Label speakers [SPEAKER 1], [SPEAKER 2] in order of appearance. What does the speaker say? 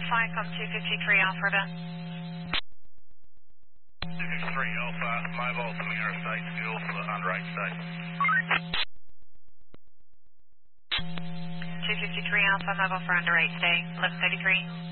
[SPEAKER 1] Come 253 Alpha Rebel.
[SPEAKER 2] 253 Alpha, my vault to our side, fuel on right side.
[SPEAKER 1] 253 Alpha, my vault for under 8, stay 1133.